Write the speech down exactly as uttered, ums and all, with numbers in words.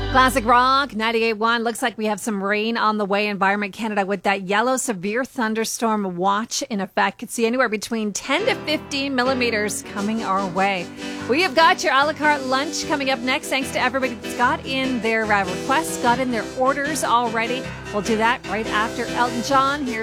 Classic Rock, ninety-eight point one. Looks like we have some rain on the way. Environment Canada with that yellow severe thunderstorm watch in effect. Could see anywhere between ten to fifteen millimeters coming our way. We have got your a la carte lunch coming up next. Thanks to everybody that's got in their uh, requests, got in their orders already. We'll do that right after Elton John. Here's